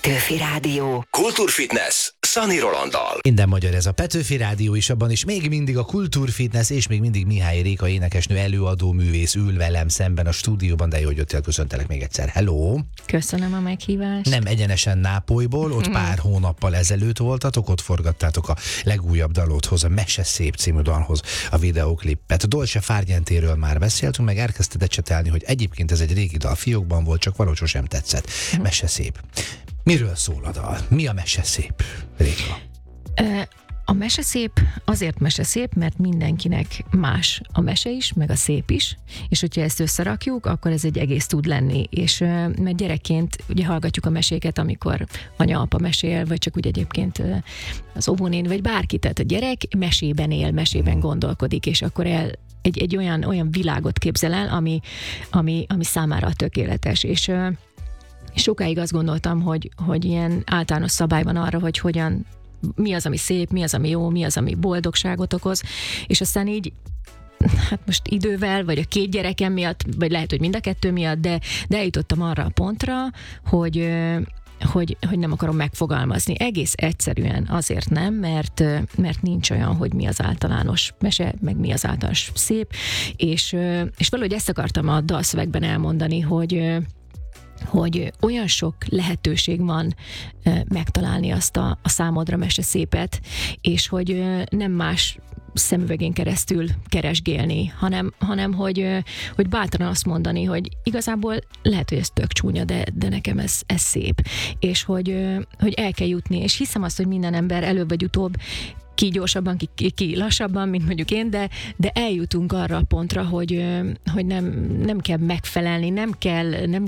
Petőfi Rádió. Kultúrfitness Szani Rolanddal. Minden magyar ez a Petőfi Rádió is, abban is még mindig a Kultúrfitness, és még mindig Mihály Réka énekesnő, előadó művész ül velem szemben a stúdióban, de jó, hogy jöttél, köszöntelek még egyszer. Hello! Köszönöm a meghívást. Nem egyenesen Nápolyból, ott pár hónappal ezelőtt voltatok, ott forgattátok a legújabb dalodhoz, a Mese szép című dalhoz a videóklipet. Dolce Farnientéről már beszéltünk, meg elkezdted ecsetelni, hogy egyébként ez egy régi dal, fiókban volt, csak valahogy sosem tetszett. Mese szép. Miről szól a dal? Mi a Mese szép, Réka? A mese szép azért mese szép, mert mindenkinek más a mese is, meg a szép is, és hogyha ezt összerakjuk, akkor ez egy egész tud lenni, és mert gyerekként ugye hallgatjuk a meséket, amikor anya-apa mesél, vagy csak úgy egyébként az óvónén, vagy bárki, tehát a gyerek mesében él, mesében gondolkodik, és akkor egy olyan világot képzel el, ami számára tökéletes, és sokáig azt gondoltam, hogy ilyen általános szabály van arra, hogy hogyan, mi az, ami szép, mi az, ami jó, mi az, ami boldogságot okoz, és aztán így, hát most idővel, vagy a két gyerekem miatt, vagy lehet, hogy mind a kettő miatt, de eljutottam arra a pontra, hogy nem akarom megfogalmazni. Egész egyszerűen azért nem, mert nincs olyan, hogy mi az általános mese, meg mi az általános szép, és valahogy ezt akartam a dalszövegben elmondani, hogy olyan sok lehetőség van megtalálni azt a számodra mese szépet, és hogy nem más szemüvegén keresztül keresgélni, hanem hogy bátran azt mondani, hogy igazából lehet, hogy ez tök csúnya, de nekem ez szép. És hogy el kell jutni, és hiszem azt, hogy minden ember előbb vagy utóbb, ki gyorsabban, ki lassabban, mint mondjuk én, de eljutunk arra a pontra, hogy nem kell megfelelni, nem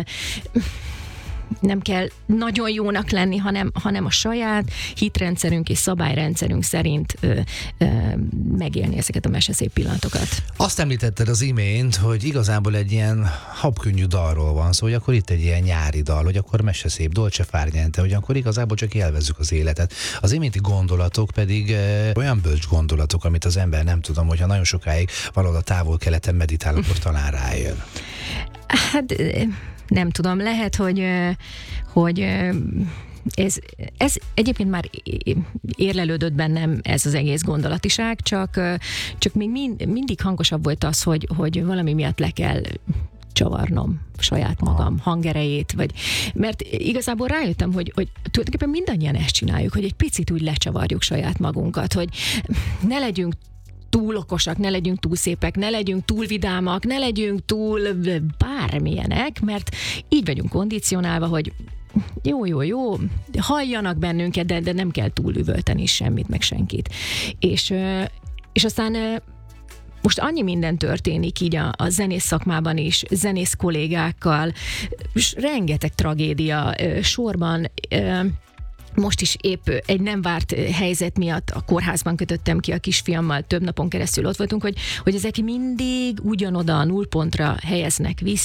kell nagyon jónak lenni, hanem a saját hitrendszerünk és szabályrendszerünk szerint megélni ezeket a meseszép pillanatokat. Azt említetted az imént, hogy igazából egy ilyen habkönnyű dalról van szó, hogy akkor itt egy ilyen nyári dal, hogy akkor meseszép, Dolce Farniente, hogy akkor igazából csak élvezzük az életet. Az iménti gondolatok pedig olyan bölcs gondolatok, amit az ember nem tudom, hogyha nagyon sokáig valahol a távol-keleten meditál, akkor talán rájön. Hát nem tudom, lehet, hogy ez egyébként már érlelődött bennem ez az egész gondolatiság, csak még mindig hangosabb volt az, hogy valami miatt le kell csavarnom saját magam hangerejét, mert igazából rájöttem, hogy tulajdonképpen mindannyian ezt csináljuk, hogy egy picit úgy lecsavarjuk saját magunkat, hogy ne legyünk túl okosak, ne legyünk túl szépek, ne legyünk túl vidámak, ne legyünk túl bármilyenek, mert így vagyunk kondicionálva, hogy jó, halljanak bennünket, de nem kell túl üvölteni semmit, meg senkit. És aztán most annyi minden történik így a zenész szakmában is, zenész kollégákkal, és rengeteg tragédia sorban. Most is épp egy nem várt helyzet miatt a kórházban kötöttem ki a kisfiammal, több napon keresztül ott voltunk, hogy ezek mindig ugyanoda a nullpontra helyeznek vissza,